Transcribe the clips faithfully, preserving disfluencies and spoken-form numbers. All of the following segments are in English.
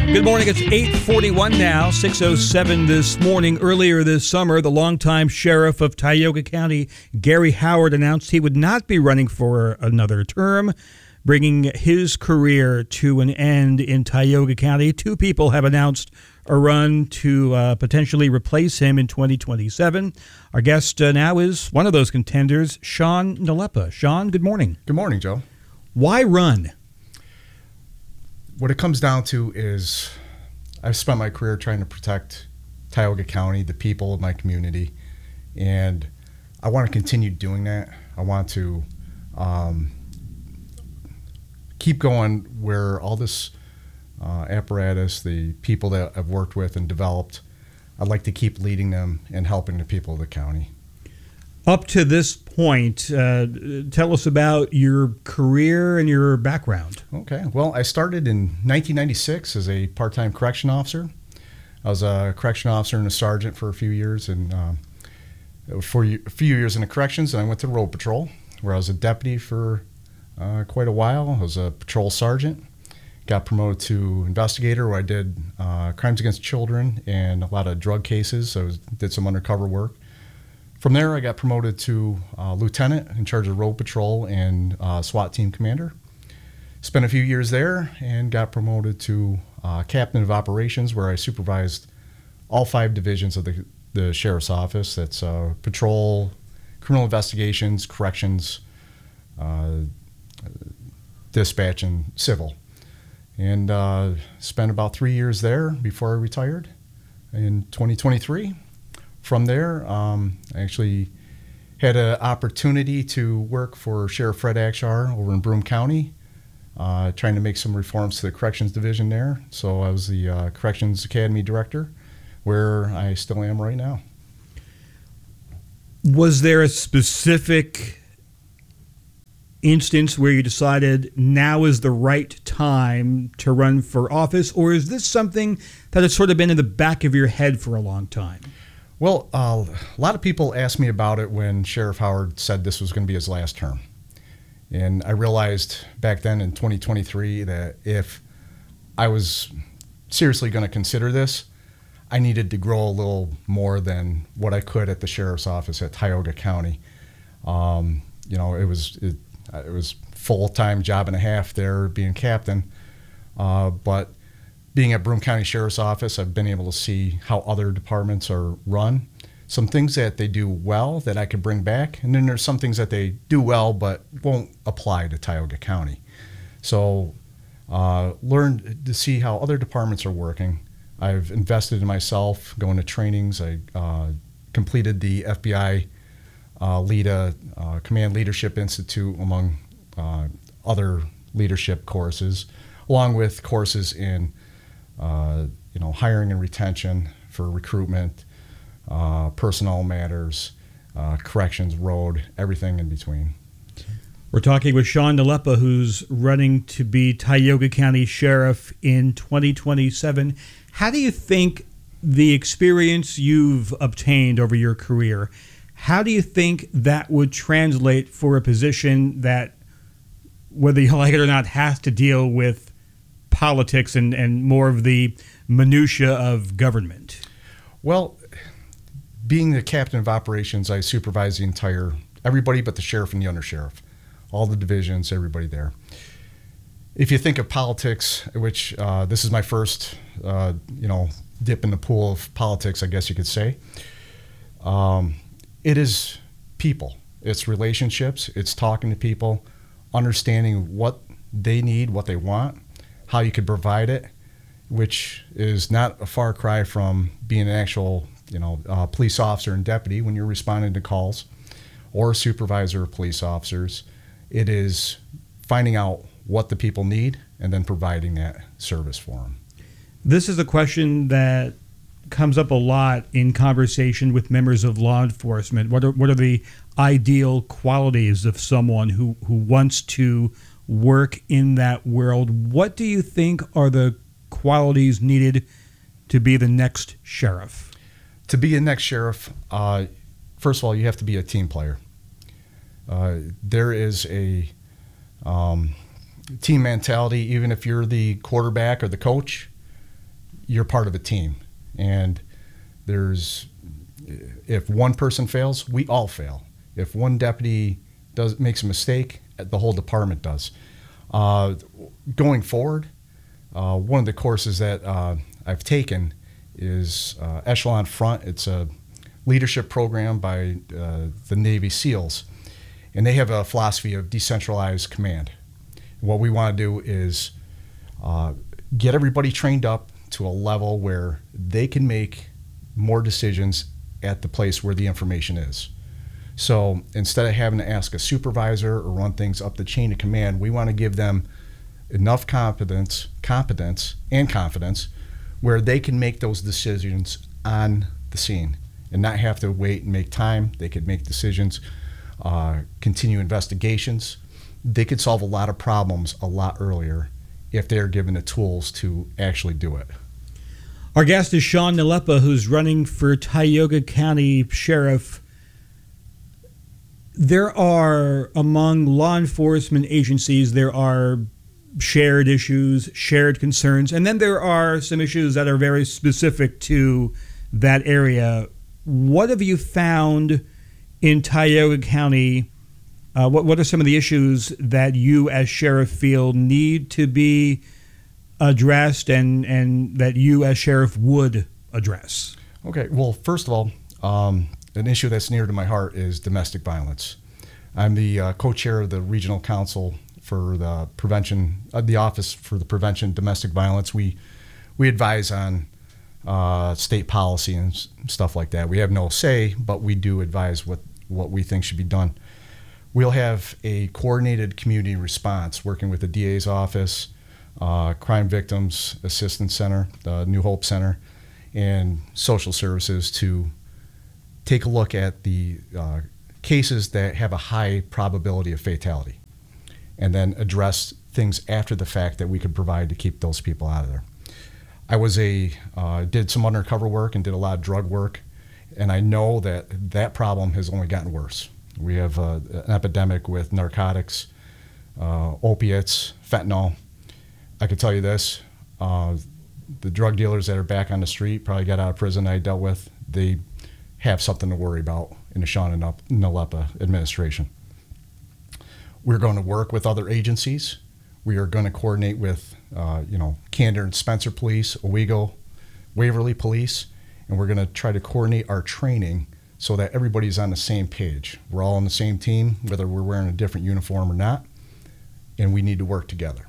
Good morning. It's eight forty-one now, six oh seven this morning. Earlier this summer, the longtime sheriff of Tioga County, Gary Howard, announced he would not be running for another term, bringing his career to an end in Tioga County. Two people have announced a run to uh, potentially replace him in twenty twenty-seven. Our guest uh, now is one of those contenders, Sean Nalepa. Sean, good morning. Good morning, Joe. Why run? What it comes down to is I've spent my career trying to protect Tioga County, the people of my community, and I want to continue doing that. I want to um, keep going where all this uh, apparatus, the people that I've worked with and developed, I'd like to keep leading them and helping the people of the county. Up to this point, uh, tell us about your career and your background. Okay. Well, I started in nineteen ninety-six as a part-time correction officer. I was a correction officer and a sergeant for a few years, and um, for a few years in the corrections, and I went to road patrol, where I was a deputy for uh, quite a while. I was a patrol sergeant. Got promoted to investigator, where I did uh, crimes against children and a lot of drug cases. So I was, did some undercover work. From there, I got promoted to uh, lieutenant in charge of road patrol and uh, SWAT team commander. Spent a few years there and got promoted to uh, captain of operations, where I supervised all five divisions of the, the sheriff's office. That's uh, patrol, criminal investigations, corrections, uh, dispatch, and civil. And uh, spent about three years there before I retired in twenty twenty-three. From there, um, I actually had an opportunity to work for Sheriff Fred Akshar over in Broome County, uh, trying to make some reforms to the corrections division there. So I was the uh, Corrections Academy Director, where I still am right now. Was there a specific instance where you decided now is the right time to run for office, or is this something that has sort of been in the back of your head for a long time? Well, uh, a lot of people asked me about it when Sheriff Howard said this was going to be his last term. And I realized back then in twenty twenty-three that if I was seriously going to consider this, I needed to grow a little more than what I could at the sheriff's office at Tioga County. Um, you know, it was it, it was full-time job and a half there being captain, uh, but being at Broome County Sheriff's Office, I've been able to see how other departments are run. Some things that they do well that I could bring back, and then there's some things that they do well but won't apply to Tioga County. So uh, learned to see how other departments are working. I've invested in myself, going to trainings. I uh, completed the F B I uh, LEADA uh, Command Leadership Institute, among uh, other leadership courses, along with courses in Uh, you know, hiring and retention for recruitment, uh, personnel matters, uh, corrections, road, everything in between. We're talking with Sean Nalepa, who's running to be Tioga County Sheriff in twenty twenty-seven. How do you think the experience you've obtained over your career, how do you think that would translate for a position that, whether you like it or not, has to deal with politics and, and more of the minutia of government? Well, being the captain of operations, I supervise the entire, everybody but the sheriff and the undersheriff, all the divisions, everybody there. If you think of politics, which uh, this is my first, uh, you know, dip in the pool of politics, I guess you could say, um, it is people. It's relationships. It's talking to people, understanding what they need, what they want, how you could provide it, which is not a far cry from being an actual, you know, uh, police officer and deputy when you're responding to calls, or a supervisor of police officers. It is finding out what the people need and then providing that service for them. This is a question that comes up a lot in conversation with members of law enforcement. What are, what are the ideal qualities of someone who, who wants to work in that world? What do you think are the qualities needed to be the next sheriff? To be a next sheriff, uh, first of all, you have to be a team player. Uh, there is a um, team mentality, even if you're the quarterback or the coach. you're part of a team, and there's if one person fails, we all fail. If one deputy does makes a mistake, the whole department does. Uh, going forward, uh, one of the courses that uh, I've taken is uh, Echelon Front. It's a leadership program by uh, the Navy SEALs, and they have a philosophy of decentralized command. What we want to do is uh, get everybody trained up to a level where they can make more decisions at the place where the information is. So instead of having to ask a supervisor or run things up the chain of command, we want to give them enough competence, competence and confidence where they can make those decisions on the scene and not have to wait and make time. They could make decisions, uh, continue investigations. They could solve a lot of problems a lot earlier if they're given the tools to actually do it. Our guest is Sean Nalepa, who's running for Tioga County Sheriff. There are, among law enforcement agencies, there are shared issues, shared concerns, and then there are some issues that are very specific to that area. What have you found in Tioga County? Uh, what, what are some of the issues that you as sheriff feel need to be addressed and, and that you as sheriff would address? Okay, well, first of all, um, an issue that's near to my heart is domestic violence. I'm the uh, co-chair of the regional council for the prevention, uh, the Office for the Prevention of Domestic Violence. We we advise on uh, state policy and s- stuff like that. We have no say, but we do advise what, what we think should be done. We'll have a coordinated community response working with the D A's office, uh, Crime Victims Assistance Center, the New Hope Center, and social services to take a look at the uh, cases that have a high probability of fatality, and then address things after the fact that we could provide to keep those people out of there. I was a uh, did some undercover work and did a lot of drug work, and I know that that problem has only gotten worse. We have uh, an epidemic with narcotics, uh, opiates, fentanyl. I could tell you this, uh, the drug dealers that are back on the street, probably got out of prison I dealt with, they have something to worry about in the Sean Nalepa administration. We're going to work with other agencies. We are going to coordinate with, uh, you know, Candor and Spencer Police, Owego, Waverly Police, and we're going to try to coordinate our training so that everybody's on the same page. We're all on the same team, whether we're wearing a different uniform or not, and we need to work together.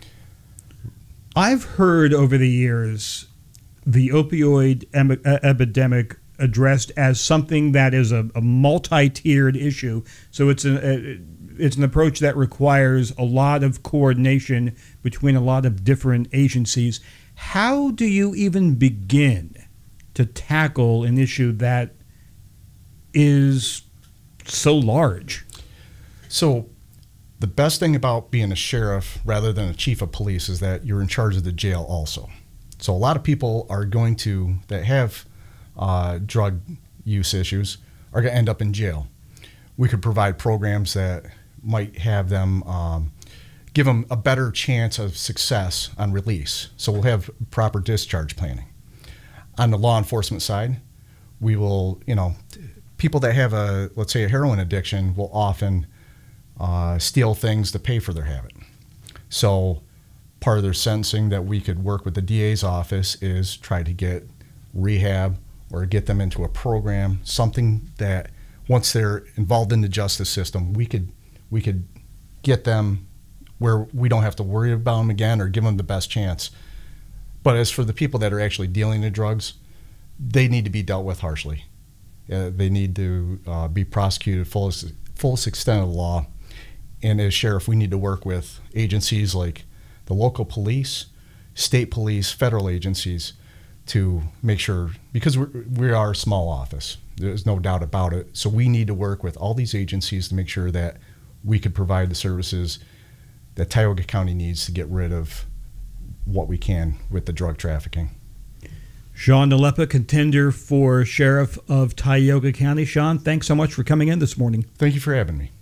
I've heard over the years the opioid em- epidemic addressed as something that is a, a multi-tiered issue. So it's an a, it's an approach that requires a lot of coordination between a lot of different agencies. How do you even begin to tackle an issue that is so large? So the best thing about being a sheriff rather than a chief of police is that you're in charge of the jail also. So a lot of people are going to, that have uh, drug use issues, are going to end up in jail. We could provide programs that might have them, um, give them a better chance of success on release. So we'll have proper discharge planning. On the law enforcement side, we will, you know, people that have a, let's say a heroin addiction will often uh, steal things to pay for their habit. So part of their sentencing that we could work with the D A's office is try to get rehab or get them into a program, something that once they're involved in the justice system, we could we could get them where we don't have to worry about them again or give them the best chance. But as for the people that are actually dealing the drugs, they need to be dealt with harshly. Uh, they need to uh, be prosecuted fullest fullest extent of the law. And as sheriff, we need to work with agencies like the local police, state police, federal agencies to make sure, because we're, we are a small office, there's no doubt about it. So we need to work with all these agencies to make sure that we could provide the services that Tioga County needs to get rid of what we can with the drug trafficking. Sean Nalepa, contender for Sheriff of Tioga County. Sean, thanks so much for coming in this morning. Thank you for having me.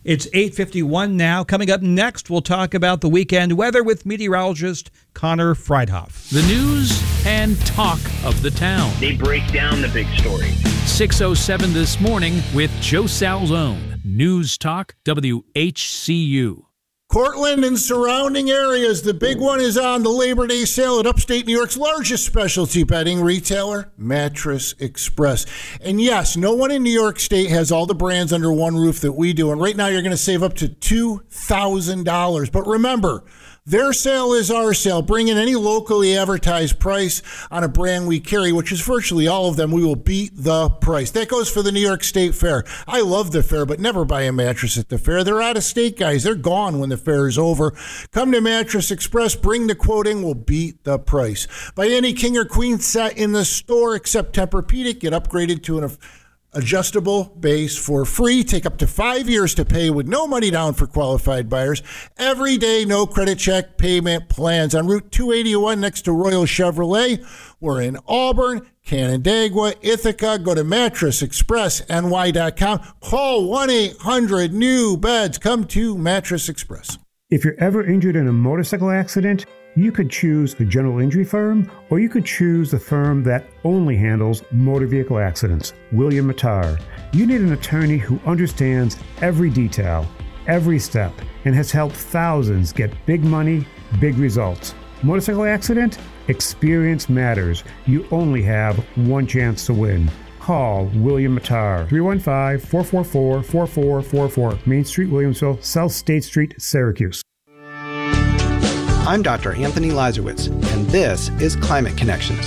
It's eight fifty-one now. Coming up next, we'll talk about the weekend weather with meteorologist Connor Freidhoff. The news and talk of the town. They break down the big stories. six oh seven This Morning with Joe Salzone. News Talk W H C U. Cortland and surrounding areas. The big one is on the Labor Day sale at upstate New York's largest specialty bedding retailer, Mattress Express. And yes, no one in New York State has all the brands under one roof that we do. And right now you're going to save up to two thousand dollars. But remember, their sale is our sale. Bring in any locally advertised price on a brand we carry, which is virtually all of them. We will beat the price. That goes for the New York State Fair. I love the fair, but never buy a mattress at the fair. They're out of state, guys. They're gone when the fair is over. Come to Mattress Express. Bring the quote in. We'll beat the price. Buy any king or queen set in the store except Tempur-Pedic. Get upgraded to an adjustable base for free. Take up to five years to pay with no money down for qualified buyers. Every day, no credit check payment plans. On Route two eighty-one next to Royal Chevrolet. We're in Auburn, Canandaigua, Ithaca. Go to mattress express N Y dot com. Call one eight hundred new beds. Come to Mattress Express. If you're ever injured in a motorcycle accident, you could choose a general injury firm, or you could choose the firm that only handles motor vehicle accidents, William Mattar. You need an attorney who understands every detail, every step, and has helped thousands get big money, big results. Motorcycle accident? Experience matters. You only have one chance to win. Call William Mattar, three one five, four four four, four four four four, Main Street, Williamsville, South State Street, Syracuse. I'm Doctor Anthony Lazarowitz, and this is Climate Connections.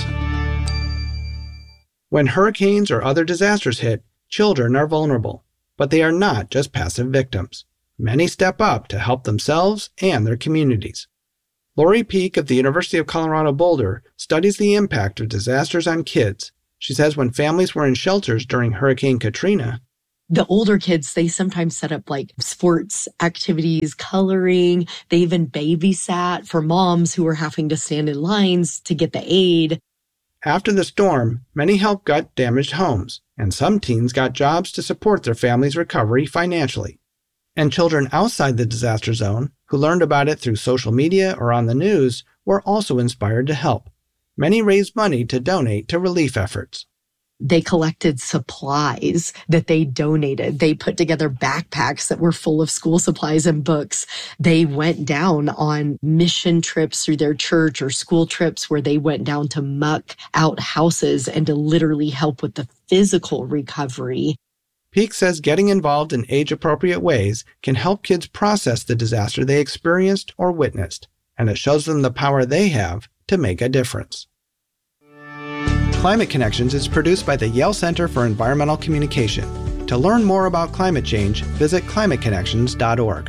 When hurricanes or other disasters hit, children are vulnerable, but they are not just passive victims. Many step up to help themselves and their communities. Lori Peek of the University of Colorado Boulder studies the impact of disasters on kids. She says when families were in shelters during Hurricane Katrina, the older kids, they sometimes set up like sports activities, coloring. They even babysat for moms who were having to stand in lines to get the aid. After the storm, many helped gut damaged homes, and some teens got jobs to support their family's recovery financially. And children outside the disaster zone, who learned about it through social media or on the news, were also inspired to help. Many raised money to donate to relief efforts. They collected supplies that they donated. They put together backpacks that were full of school supplies and books. They went down on mission trips through their church or school trips where they went down to muck out houses and to literally help with the physical recovery. Peek says getting involved in age-appropriate ways can help kids process the disaster they experienced or witnessed, and it shows them the power they have to make a difference. Climate Connections is produced by the Yale Center for Environmental Communication. To learn more about climate change, visit climate connections dot org.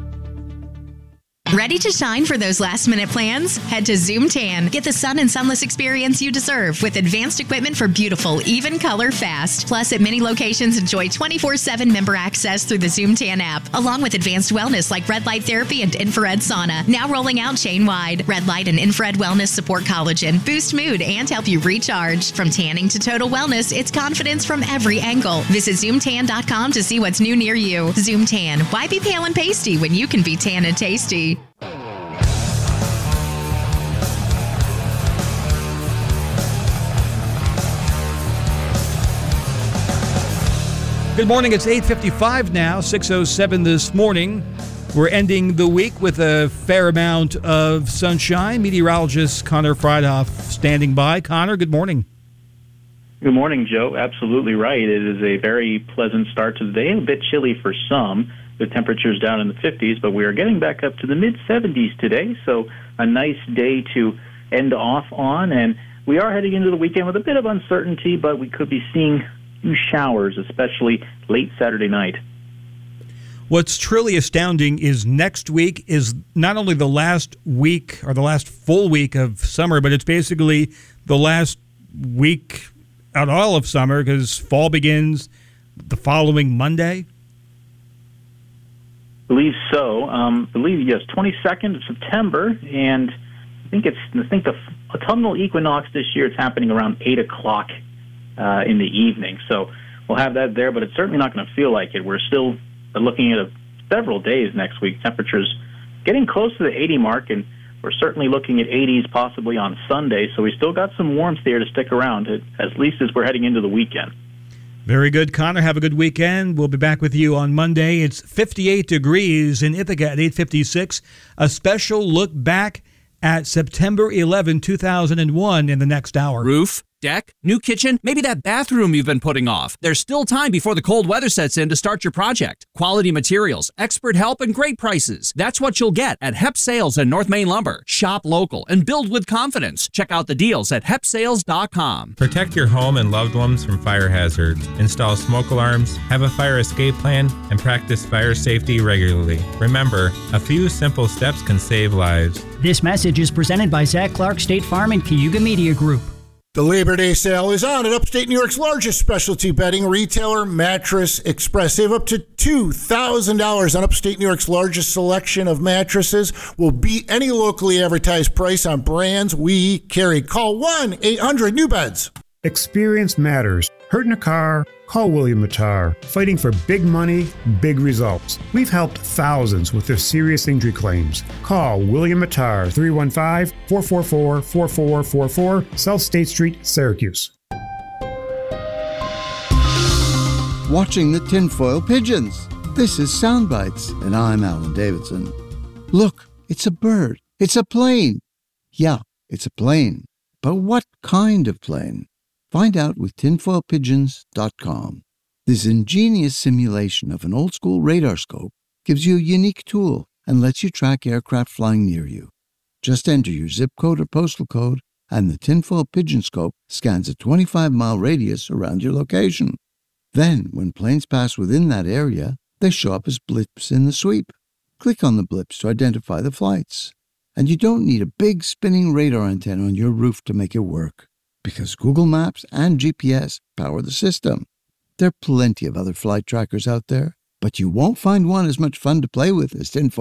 Ready to shine for those last-minute plans? Head to Zoom Tan. Get the sun and sunless experience you deserve with advanced equipment for beautiful, even color fast. Plus, at many locations, enjoy twenty-four seven member access through the Zoom Tan app, along with advanced wellness like red light therapy and infrared sauna. Now rolling out chain-wide. Red light and infrared wellness support collagen, boost mood, and help you recharge. From tanning to total wellness, it's confidence from every angle. Visit zoom tan dot com to see what's new near you. Zoom Tan. Why be pale and pasty when you can be tan and tasty? Good morning. It's eight fifty-five now, six oh seven this morning. We're ending the week with a fair amount of sunshine. Meteorologist Connor Freidhoff standing by. Connor, good morning. Good morning, Joe. Absolutely right. It is a very pleasant start to the day. A bit chilly for some, with temperatures down in the fifties, but we are getting back up to the mid-seventies today, so a nice day to end off on. And we are heading into the weekend with a bit of uncertainty, but we could be seeing a few showers, especially late Saturday night. What's truly astounding is next week is not only the last week or the last full week of summer, but it's basically the last week out all of summer because fall begins the following Monday. Believe so. Um, believe yes, twenty-second of September, and I think it's I think the autumnal equinox this year is happening around eight o'clock uh, in the evening. So we'll have that there, but it's certainly not going to feel like it. We're still looking at a several days next week. Temperatures getting close to the eighty mark, and we're certainly looking at eighties possibly on Sunday. So we still got some warmth there to stick around, at least as we're heading into the weekend. Very good, Connor. Have a good weekend. We'll be back with you on Monday. It's fifty-eight degrees in Ithaca at eight fifty-six. A special look back at September eleventh, two thousand one in the next hour. Roof, deck, new kitchen, maybe that bathroom you've been putting off. There's still time before the cold weather sets in to start your project. Quality materials, expert help, and great prices. That's what you'll get at Hep Sales and North Main Lumber. Shop local and build with confidence. Check out the deals at hep sales dot com. Protect your home and loved ones from fire hazards. Install smoke alarms, have a fire escape plan, and practice fire safety regularly. Remember, a few simple steps can save lives. This message is presented by Zach Clark State Farm and Cayuga Media Group. The Labor Day sale is on at upstate New York's largest specialty bedding retailer, Mattress Express. Save up to two thousand dollars on upstate New York's largest selection of mattresses. Will beat any locally advertised price on brands we carry. Call one eight hundred new beds. Experience matters. Hurt in a car? Call William Matar. Fighting for big money, big results. We've helped thousands with their serious injury claims. Call William Matar, three one five, four four four, four four four four, South State Street, Syracuse. Watching the tinfoil pigeons. This is Soundbites, and I'm Alan Davidson. Look, it's a bird. It's a plane. Yeah, it's a plane. But what kind of plane? Find out with tinfoil pigeons dot com. This ingenious simulation of an old-school radar scope gives you a unique tool and lets you track aircraft flying near you. Just enter your zip code or postal code, and the tinfoil pigeon scope scans a twenty-five mile radius around your location. Then, when planes pass within that area, they show up as blips in the sweep. Click on the blips to identify the flights. And you don't need a big spinning radar antenna on your roof to make it work, because Google Maps and G P S power the system. There are plenty of other flight trackers out there, but you won't find one as much fun to play with as tinfoil